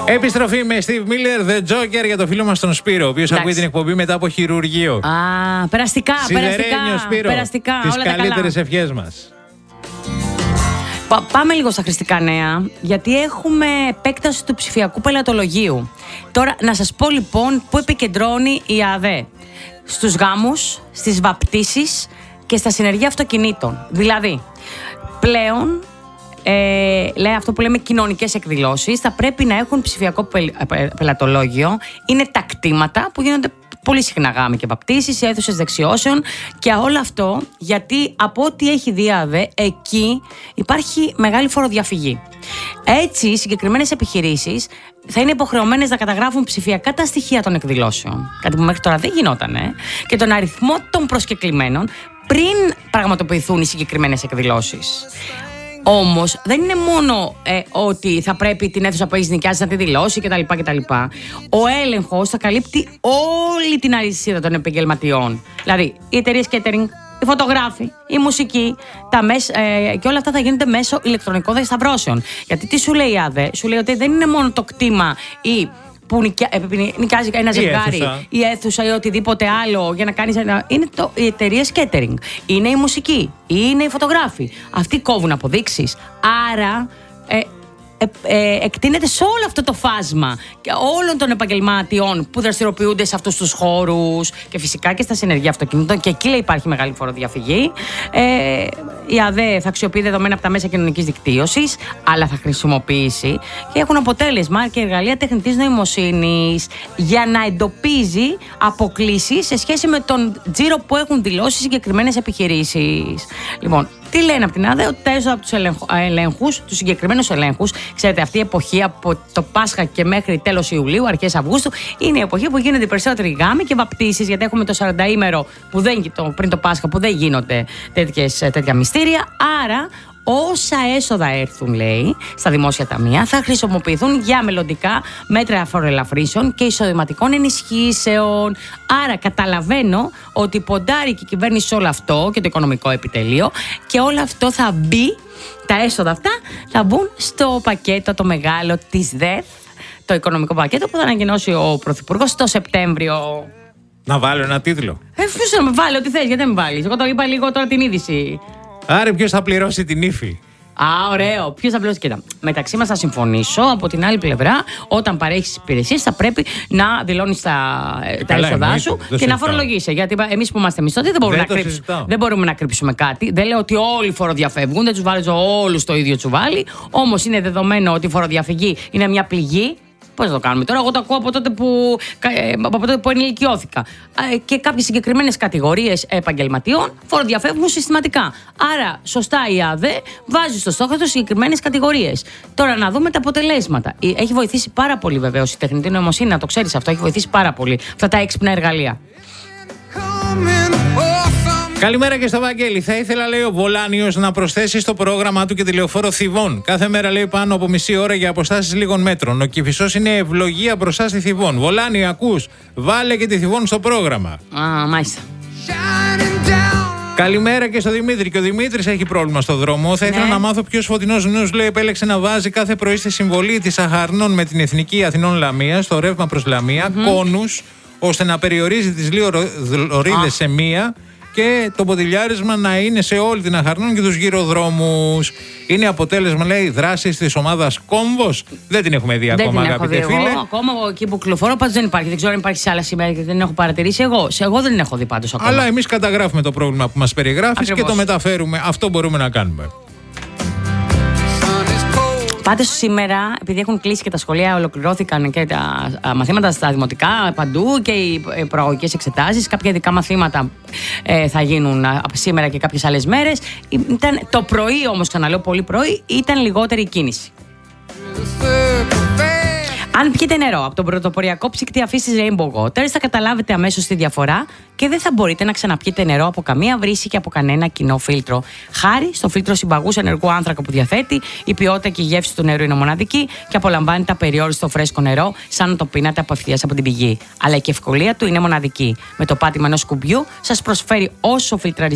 Επιστροφή με Steve Miller, The Joker, για το φίλο μας τον Σπύρο, ο οποίος ακούει την εκπομπή μετά από χειρουργείο. Περαστικά, Σιδερένιο Σπύρο, περαστικά, τις όλα καλύτερες ευχές μας. Πάμε λίγο στα χρηστικά νέα, γιατί έχουμε επέκταση του ψηφιακού πελατολογίου. Τώρα, να σας πω λοιπόν πού επικεντρώνει η ΑΔΕ. Στους γάμους, στις βαπτίσεις και στα συνεργεία αυτοκινήτων. Δηλαδή, πλέον, λέει αυτό που λέμε κοινωνικές εκδηλώσεις, θα πρέπει να έχουν ψηφιακό πελατολόγιο. Είναι τα κτήματα που γίνονται πολύ συχνά, γάμοι και βαπτίσεις, αίθουσες δεξιώσεων και όλο αυτό γιατί από ό,τι έχει δει η ΑΔΕ, εκεί υπάρχει μεγάλη φοροδιαφυγή. Έτσι, οι συγκεκριμένες επιχειρήσεις θα είναι υποχρεωμένες να καταγράφουν ψηφιακά τα στοιχεία των εκδηλώσεων. Κάτι που μέχρι τώρα δεν γινότανε. Και τον αριθμό των προσκεκλημένων πριν πραγματοποιηθούν οι συγκεκριμένες εκδηλώσεις. Όμως δεν είναι μόνο ότι θα πρέπει την αίθουσα που έχεις νοικιάσει να τη δηλώσει κτλ. Ο έλεγχος θα καλύπτει όλη την αλυσίδα των επαγγελματιών. Δηλαδή, οι εταιρείες catering, οι φωτογράφοι, η μουσική, και όλα αυτά θα γίνονται μέσω ηλεκτρονικών διασταυρώσεων. Γιατί τι σου λέει η ΑΔΕ, σου λέει ότι δεν είναι μόνο το κτήμα ή που νοικιάζει ένα ζευγάρι, η αίθουσα ή οτιδήποτε άλλο για να κάνεις ένα. Είναι οι εταιρείες catering, είναι η μουσική, είναι οι φωτογράφοι. Αυτοί κόβουν αποδείξεις. Άρα εκτείνεται σε όλο αυτό το φάσμα όλων των επαγγελματιών που δραστηριοποιούνται σε αυτούς τους χώρους και φυσικά και στα συνεργεία αυτοκινήτων, και εκεί υπάρχει μεγάλη φοροδιαφυγή. Η ΑΔΕ θα αξιοποιεί δεδομένα από τα μέσα κοινωνικής δικτύωσης, αλλά θα χρησιμοποιήσει και έχουν αποτέλεσμα και εργαλεία τεχνητής νοημοσύνης για να εντοπίζει αποκλίσεις σε σχέση με τον τζίρο που έχουν δηλώσει συγκεκριμένες επιχειρήσεις. Λοιπόν, τι λένε από την ΑΔΕ, ότι τα έσοδα από τους ελέγχους, τους συγκεκριμένους ελέγχους, ξέρετε, αυτή η εποχή από το Πάσχα και μέχρι τέλος Ιουλίου, αρχές Αυγούστου, είναι η εποχή που γίνονται οι περισσότεροι γάμοι και βαπτίσεις, γιατί έχουμε το 40ήμερο πριν το Πάσχα που δεν γίνονται τέτοια μυστήρια. Άρα, όσα έσοδα έρθουν, λέει, στα δημόσια ταμεία θα χρησιμοποιηθούν για μελλοντικά μέτρα φοροελαφρύσεων και εισοδηματικών ενισχύσεων. Άρα καταλαβαίνω ότι ποντάρει και η κυβέρνηση σε όλο αυτό και το οικονομικό επιτελείο, και όλο αυτό θα μπει, τα έσοδα αυτά θα μπουν στο πακέτο το μεγάλο της ΔΕΘ, το οικονομικό πακέτο που θα ανακοινώσει ο Πρωθυπουργός το Σεπτέμβριο. Να βάλω ένα τίτλο. Ποιος να με βάλει, ό,τι θες, γιατί δεν με βάλεις? Εγώ το είπα λίγο τώρα την είδηση. Άρα ποιος θα πληρώσει την ύφη? Ωραίο. Ποιος θα πληρώσει? Κοίτα, μεταξύ μας θα συμφωνήσω. Από την άλλη πλευρά, όταν παρέχεις υπηρεσίες, θα πρέπει να δηλώνεις τα έσοδά σου και να φορολογείσαι. Γιατί εμείς που είμαστε μισθωτοί δεν μπορούμε να κρύψουμε κάτι. Δεν λέω ότι όλοι φοροδιαφεύγουν, δεν τους βάζω όλους το ίδιο τσουβάλι. Όμως είναι δεδομένο ότι η φοροδιαφυγή είναι μια πληγή. Πώς θα το κάνουμε τώρα? Εγώ το ακούω από τότε που ενηλικιώθηκα. Και κάποιες συγκεκριμένες κατηγορίες επαγγελματιών φοροδιαφεύγουν συστηματικά. Άρα, σωστά η ΑΔΕ βάζει στο στόχο του συγκεκριμένες κατηγορίες. Τώρα, να δούμε τα αποτελέσματα. Έχει βοηθήσει πάρα πολύ, βεβαίως, η τεχνητή νοημοσύνη, να το ξέρεις αυτό. Έχει βοηθήσει πάρα πολύ αυτά τα έξυπνα εργαλεία. Καλημέρα και στο Βαγγέλη. Θα ήθελα, λέει, ο Βολάνιος να προσθέσει στο πρόγραμμά του και τη λεωφόρο Θηβών. Κάθε μέρα, λέει, πάνω από μισή ώρα για αποστάσεις λίγων μέτρων. Ο Κηφισός είναι ευλογία μπροστά στη Θηβών. Βολάνιο, ακούς? Βάλε και τη Θηβών στο πρόγραμμα. Μάλιστα. Καλημέρα και στο Δημήτρη. Και ο Δημήτρης έχει πρόβλημα στο δρόμο. Θα ήθελα να μάθω ποιος φωτεινός νους, λέει, επέλεξε να βάζει κάθε πρωί στη συμβολή της Αχαρνών με την Εθνική Αθηνών Λαμία, στο ρεύμα προς Λαμία, κόνους, ώστε να περιορίζει τις δύο λωρίδες σε μία. Και το ποδηλιάρισμα να είναι σε όλη την Αχαρνών και τους γυροδρόμους. Είναι αποτέλεσμα, λέει, δράσης της ομάδας Κόμβος. Δεν την έχουμε δει ακόμα, αγαπητέ φίλε. Ακόμα εκεί που κυκλοφορώ, πάντως δεν υπάρχει. Δεν ξέρω αν υπάρχει σε άλλα σημεία γιατί δεν έχω παρατηρήσει εγώ. Εγώ δεν έχω δει πάντως ακόμα. Αλλά εμείς καταγράφουμε το πρόβλημα που μας περιγράφεις και το μεταφέρουμε. Αυτό μπορούμε να κάνουμε. Πάντως σήμερα, επειδή έχουν κλείσει και τα σχολεία, ολοκληρώθηκαν και τα μαθήματα στα δημοτικά παντού και οι προαγωγικές εξετάσεις. Κάποια ειδικά μαθήματα θα γίνουν σήμερα και κάποιες άλλες μέρες. Το πρωί όμως, ξαναλέω, πολύ πρωί, ήταν λιγότερη κίνηση. Αν πιείτε νερό από τον πρωτοποριακό ψυκτή αφής της Rainbow Waters, θα καταλάβετε αμέσως τη διαφορά και δεν θα μπορείτε να ξαναπιείτε νερό από καμία βρύση και από κανένα κοινό φίλτρο. Χάρη στο φίλτρο συμπαγούς ενεργού άνθρακα που διαθέτει, η ποιότητα και η γεύση του νερού είναι μοναδική και απολαμβάνετε απεριόριστο φρέσκο νερό, σαν να το πίνατε απευθείας από την πηγή. Αλλά και η ευκολία του είναι μοναδική. Με το πάτημα ενός κουμπιού σας προσφέρει όσο φιλτραρισμένο